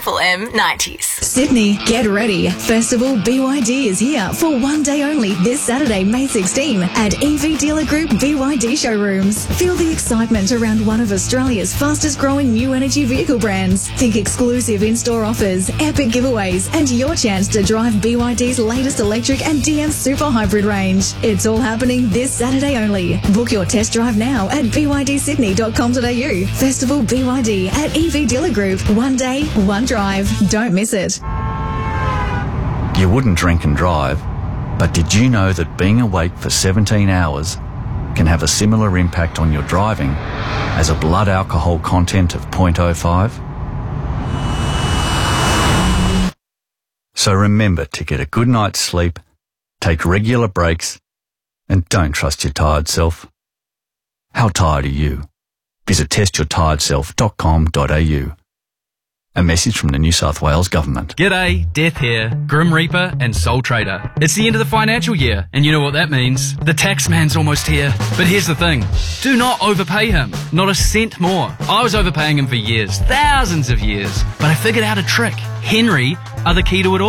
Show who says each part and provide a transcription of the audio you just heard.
Speaker 1: Triple M 90s.
Speaker 2: Sydney, get ready. Festival BYD is here for one day only this Saturday, May 16 at EV Dealer Group BYD showrooms. Feel the excitement around one of Australia's fastest growing new energy vehicle brands. Think exclusive in-store offers, epic giveaways, and your chance to drive BYD's latest electric and DM super hybrid range. It's all happening this Saturday only. Book your test drive now at bydsydney.com.au. Festival BYD at EV Dealer Group. One day, one drive. Don't miss it.
Speaker 3: You wouldn't drink and drive, but did you know that being awake for 17 hours can have a similar impact on your driving as a blood alcohol content of 0.05? So remember to get a good night's sleep, take regular breaks, and don't trust your tired self. How tired are you? Visit testyourtiredself.com.au. A message from the New South Wales Government.
Speaker 4: G'day, Death here, Grim Reaper and Soul Trader. It's the end of the financial year, and you know what that means. The tax man's almost here. But here's the thing. Do not overpay him. Not a cent more. I was overpaying him for years, thousands of years. But I figured out a trick. Henry are the key to it all.